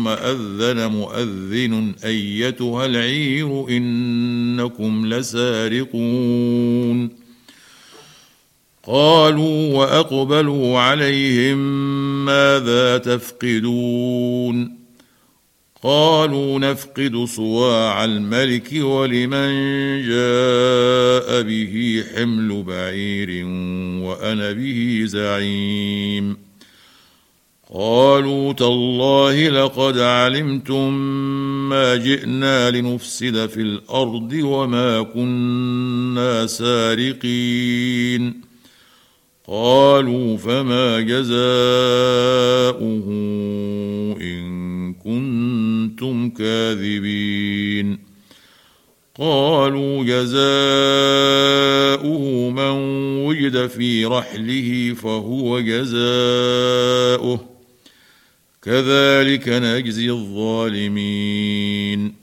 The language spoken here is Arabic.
أذن مؤذن أيتها العير إنكم لسارقون. قالوا وأقبلوا عليهم ماذا تفقدون؟ قالوا نفقد صواع الملك ولمن جاء به حمل بعير وأنا به زعيم. قالوا تالله لقد علمتم ما جئنا لنفسد في الأرض وما كنا سارقين. قالوا فما جزاؤه إن كنتم كاذبين؟ قالوا جزاؤه من وجد في رحله فهو جزاؤه كذلك نجزي الظالمين.